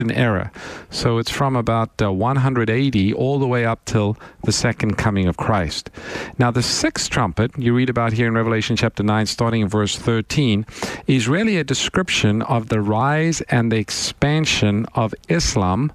era. So it's from about 180 all the way up till the second coming of Christ. Now, the sixth trumpet, you read about here in Revelation chapter 9, starting in verse 13, is really a description of the rise and the expansion of Islam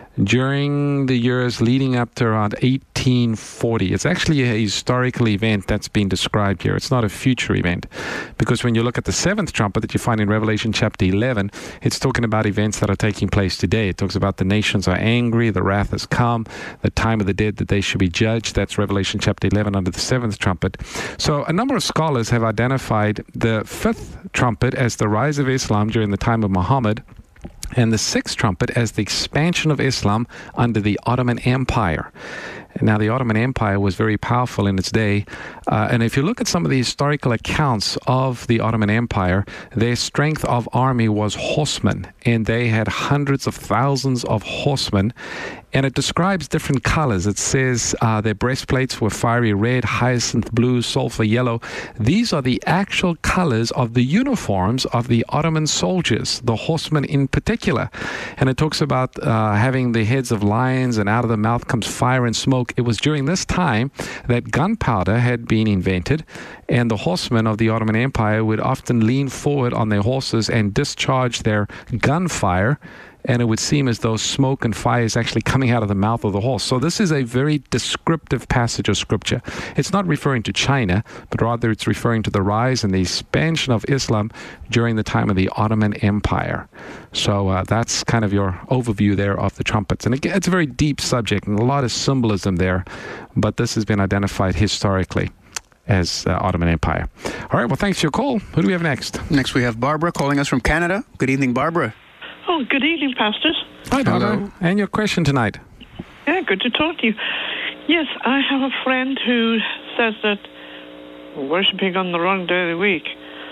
during the years leading up to around 1840. It's actually a historical event that's been described here. It's not a future event. Because when you look at the seventh trumpet that you find in Revelation chapter 11, it's talking about events that are taking place today. It talks about the nations are angry, the wrath has come, the time of the dead that they should be judged. That's Revelation chapter 11 under the seventh trumpet. So a number of scholars have identified the fifth trumpet as the rise of Islam during the time of Muhammad, and the sixth trumpet as the expansion of Islam under the Ottoman Empire. Now, the Ottoman Empire was very powerful in its day, and if you look at some of the historical accounts of the Ottoman Empire, their strength of army was horsemen, and they had hundreds of thousands of horsemen, and it describes different colors. It says their breastplates were fiery red, hyacinth blue, sulfur yellow. These are the actual colors of the uniforms of the Ottoman soldiers, the horsemen in particular. And it talks about having the heads of lions, and out of the mouth comes fire and smoke. It was during this time that gunpowder had been invented, and the horsemen of the Ottoman Empire would often lean forward on their horses and discharge their gunfire, and it would seem as though smoke and fire is actually coming out of the mouth of the horse. So this is a very descriptive passage of Scripture. It's not referring to China, but rather it's referring to the rise and the expansion of Islam during the time of the Ottoman Empire. So that's kind of your overview there of the trumpets. And again, it's a very deep subject and a lot of symbolism there, but this has been identified historically as Ottoman Empire. All right, well, thanks for your call. Who do we have next? Next we have Barbara calling us from Canada. Good evening, Barbara. Oh, good evening, pastors. Hi, Barbara. Hello. And your question tonight? Yeah, good to talk to you. Yes, I have a friend who says that we're worshiping on the wrong day of the week.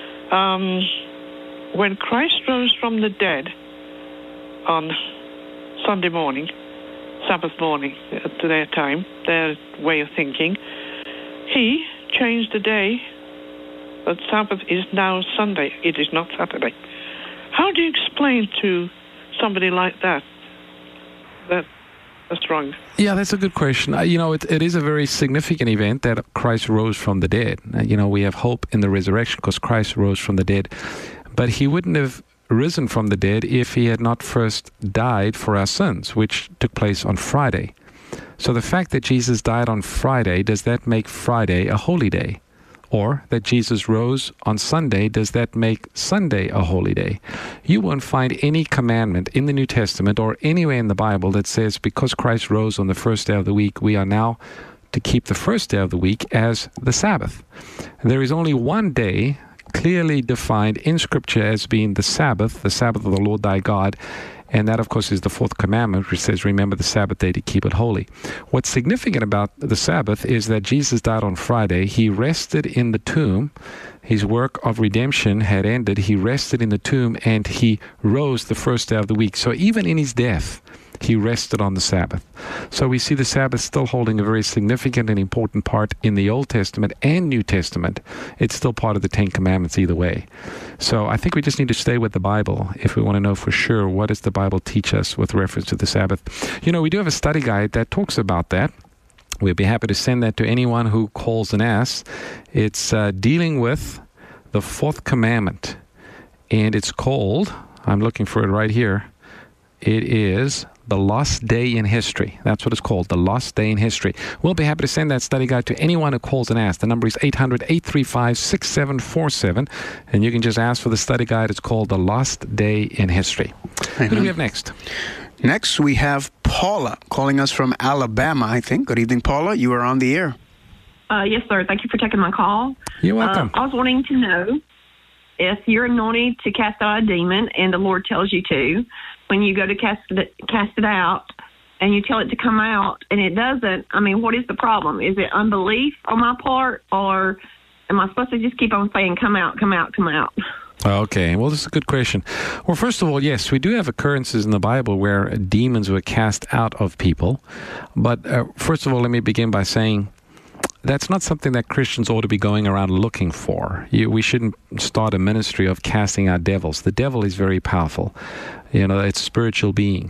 When Christ rose from the dead on Sunday morning, Sabbath morning, to their time, their way of thinking, he changed the day. That Sabbath is now Sunday. It is not Saturday. How do you explain to somebody like that that's wrong? Yeah, that's a good question. It is a very significant event that Christ rose from the dead. We have hope in the resurrection because Christ rose from the dead. But he wouldn't have risen from the dead if he had not first died for our sins, which took place on Friday. So the fact that Jesus died on Friday, does that make Friday a holy day? Or that Jesus rose on Sunday, does that make Sunday a holy day? You won't find any commandment in the New Testament or anywhere in the Bible that says because Christ rose on the first day of the week, we are now to keep the first day of the week as the Sabbath. There is only one day clearly defined in Scripture as being the Sabbath of the Lord thy God. And that, of course, is the fourth commandment, which says, remember the Sabbath day to keep it holy. What's significant about the Sabbath is that Jesus died on Friday. He rested in the tomb. His work of redemption had ended. He rested in the tomb, and he rose the first day of the week. So even in his death, he rested on the Sabbath. So we see the Sabbath still holding a very significant and important part in the Old Testament and New Testament. It's still part of the Ten Commandments either way. So I think we just need to stay with the Bible if we want to know for sure what does the Bible teach us with reference to the Sabbath. We do have a study guide that talks about that. We'd be happy to send that to anyone who calls and asks. It's dealing with the fourth commandment. And it's called, I'm looking for it right here, it is The Lost Day in History. That's what it's called, The Lost Day in History. We'll be happy to send that study guide to anyone who calls and asks. The number is 800-835-6747, and you can just ask for the study guide. It's called The Lost Day in History. Amen. Who do we have next? Next, we have Paula calling us from Alabama, I think. Good evening, Paula. You are on the air. Yes, sir. Thank you for taking my call. You're welcome. I was wanting to know if you're anointed to cast out a demon and the Lord tells you to, when you go to cast it out and you tell it to come out and it doesn't, what is the problem? Is it unbelief on my part, or am I supposed to just keep on saying, come out, come out, come out? Okay, well, this is a good question. Well, first of all, yes, we do have occurrences in the Bible where demons were cast out of people. But first of all, let me begin by saying that's not something that Christians ought to be going around looking for. We shouldn't start a ministry of casting out devils. The devil is very powerful. It's spiritual beings.